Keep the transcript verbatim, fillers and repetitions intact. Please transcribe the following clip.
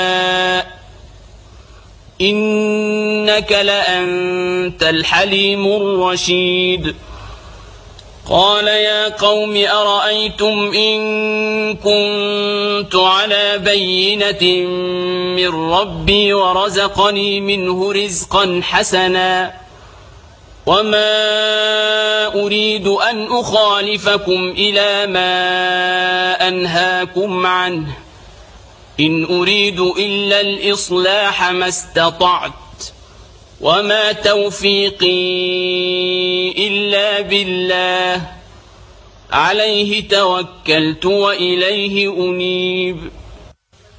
إنك لأنت الحليم الرشيد. قال يا قوم أرأيتم إن كنت على بينة من ربي ورزقني منه رزقا حسنا وما أريد أن أخالفكم إلى ما أنهاكم عنه إن أريد إلا الإصلاح ما استطعت وما توفيقي إلا بالله عليه توكلت وإليه أنيب.